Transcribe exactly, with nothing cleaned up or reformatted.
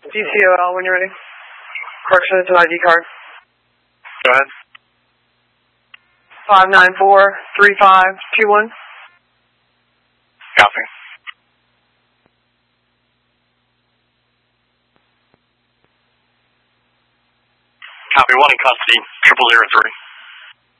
D T O L when you're ready. Correction, it's an I D card. Go ahead. Five nine four three five two one. Copy. Copy, one in custody, triple zero three.